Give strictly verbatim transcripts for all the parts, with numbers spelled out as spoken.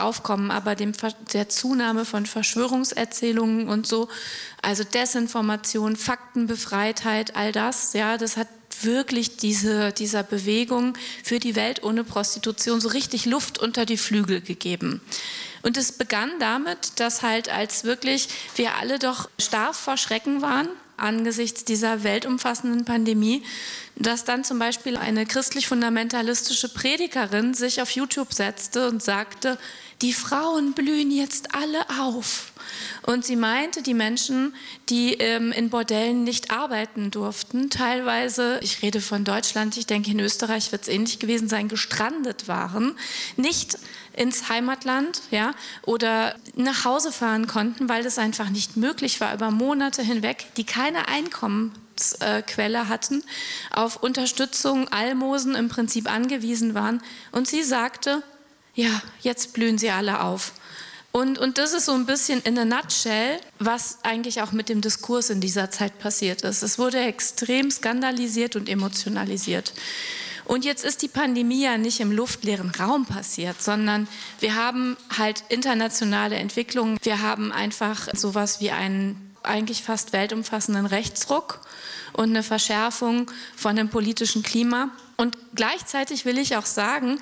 Aufkommen, aber dem, der Zunahme von Verschwörungserzählungen und so, also Desinformation, Faktenbefreitheit, all das, ja, das hat wirklich diese, dieser Bewegung für die Welt ohne Prostitution so richtig Luft unter die Flügel gegeben. Und es begann damit, dass halt als wirklich wir alle doch starr vor Schrecken waren, angesichts dieser weltumfassenden Pandemie, dass dann zum Beispiel eine christlich-fundamentalistische Predigerin sich auf YouTube setzte und sagte, die Frauen blühen jetzt alle auf. Und sie meinte, die Menschen, die ähm, in Bordellen nicht arbeiten durften, teilweise, ich rede von Deutschland, ich denke in Österreich wird es ähnlich gewesen sein, gestrandet waren, nicht ins Heimatland, ja, oder nach Hause fahren konnten, weil es einfach nicht möglich war, über Monate hinweg, die keine Einkommensquelle hatten, auf Unterstützung, Almosen im Prinzip angewiesen waren. Und sie sagte, ja, jetzt blühen sie alle auf. Und, und das ist so ein bisschen in a nutshell, was eigentlich auch mit dem Diskurs in dieser Zeit passiert ist. Es wurde extrem skandalisiert und emotionalisiert. Und jetzt ist die Pandemie ja nicht im luftleeren Raum passiert, sondern wir haben halt internationale Entwicklungen. Wir haben einfach sowas wie einen eigentlich fast weltumfassenden Rechtsruck und eine Verschärfung von dem politischen Klima. Und gleichzeitig will ich auch sagen,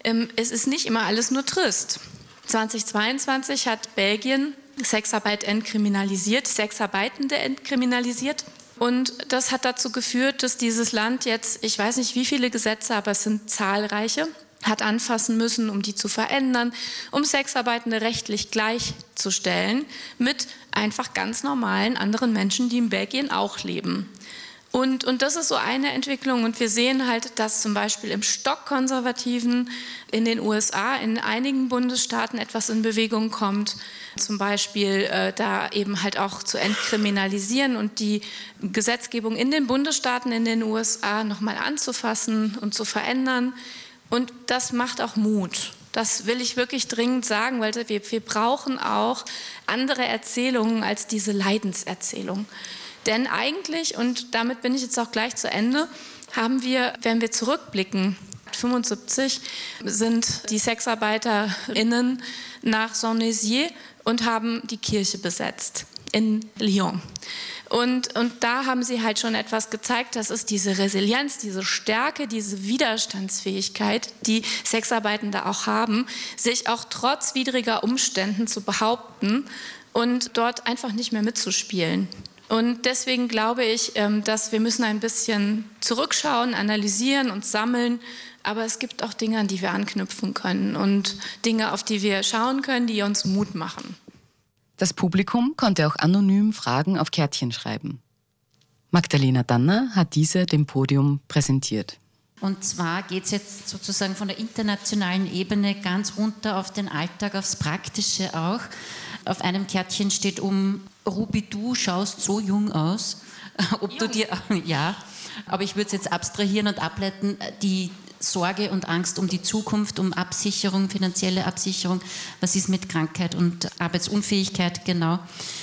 es ist nicht immer alles nur trist. zweitausendzweiundzwanzig hat Belgien Sexarbeit entkriminalisiert, Sexarbeitende entkriminalisiert. Und das hat dazu geführt, dass dieses Land jetzt, ich weiß nicht wie viele Gesetze, aber es sind zahlreiche, hat anfassen müssen, um die zu verändern, um Sexarbeitende rechtlich gleichzustellen mit einfach ganz normalen anderen Menschen, die in Belgien auch leben. Und, und das ist so eine Entwicklung. Und wir sehen halt, dass zum Beispiel im Stockkonservativen in den U S A in einigen Bundesstaaten etwas in Bewegung kommt. Zum Beispiel äh, da eben halt auch zu entkriminalisieren und die Gesetzgebung in den Bundesstaaten in den U S A nochmal anzufassen und zu verändern. Und das macht auch Mut. Das will ich wirklich dringend sagen, weil wir, wir brauchen auch andere Erzählungen als diese Leidenserzählung. Denn eigentlich, und damit bin ich jetzt auch gleich zu Ende, haben wir, wenn wir zurückblicken, fünfundsiebzig sind die SexarbeiterInnen nach Saint-Nazaire und haben die Kirche besetzt in Lyon. Und, und da haben sie halt schon etwas gezeigt, das ist diese Resilienz, diese Stärke, diese Widerstandsfähigkeit, die Sexarbeitende auch haben, sich auch trotz widriger Umständen zu behaupten und dort einfach nicht mehr mitzuspielen. Und deswegen glaube ich, dass wir müssen ein bisschen zurückschauen, analysieren und sammeln. Aber es gibt auch Dinge, an die wir anknüpfen können und Dinge, auf die wir schauen können, die uns Mut machen. Das Publikum konnte auch anonym Fragen auf Kärtchen schreiben. Magdalena Danner hat diese dem Podium präsentiert. Und zwar geht es jetzt sozusagen von der internationalen Ebene ganz runter auf den Alltag, aufs Praktische auch. Auf einem Kärtchen steht um, Ruby, du schaust so jung aus. Ob jung. Du dir, ja, aber ich würde es jetzt abstrahieren und ableiten, die Sorge und Angst um die Zukunft, um Absicherung, finanzielle Absicherung. Was ist mit Krankheit und Arbeitsunfähigkeit, genau.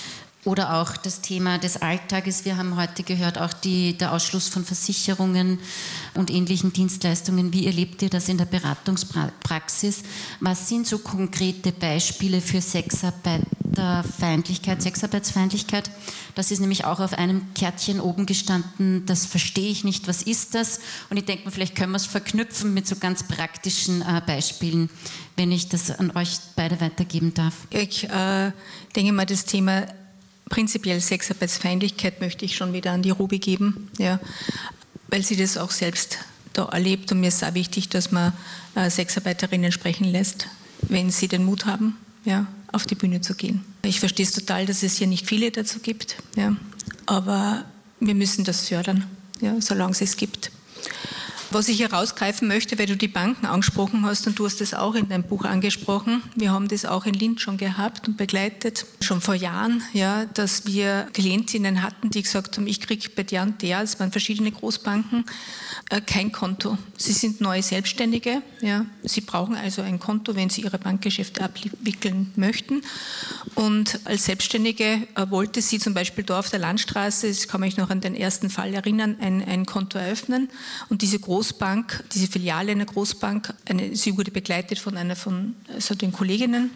Oder auch das Thema des Alltages. Wir haben heute gehört, auch die, der Ausschluss von Versicherungen und ähnlichen Dienstleistungen. Wie erlebt ihr das in der Beratungspraxis? Was sind so konkrete Beispiele für Sexarbeiterfeindlichkeit, Sexarbeitsfeindlichkeit? Das ist nämlich auch auf einem Kärtchen oben gestanden. Das verstehe ich nicht. Was ist das? Und ich denke mir, vielleicht können wir es verknüpfen mit so ganz praktischen äh, Beispielen, wenn ich das an euch beide weitergeben darf. Ich äh, denke mal, das Thema prinzipiell Sexarbeitsfeindlichkeit möchte ich schon wieder an die Ruby geben, ja, weil sie das auch selbst da erlebt. Und mir ist auch wichtig, dass man äh, Sexarbeiterinnen sprechen lässt, wenn sie den Mut haben, ja, auf die Bühne zu gehen. Ich verstehe es total, dass es hier nicht viele dazu gibt, ja, aber wir müssen das fördern, ja, solange es es gibt. Was ich herausgreifen möchte, weil du die Banken angesprochen hast und du hast das auch in deinem Buch angesprochen. Wir haben das auch in Linz schon gehabt und begleitet, schon vor Jahren, ja, dass wir Klientinnen hatten, die gesagt haben, ich kriege bei der und der, es waren verschiedene Großbanken, äh, kein Konto. Sie sind neue Selbstständige, ja. Sie brauchen also ein Konto, wenn sie ihre Bankgeschäfte abwickeln möchten. Und als Selbstständige äh, wollte sie zum Beispiel da auf der Landstraße, ich kann mich noch an den ersten Fall erinnern, ein, ein Konto eröffnen und diese Großbank, diese Filiale einer Großbank, eine, sie wurde begleitet von einer von also den Kolleginnen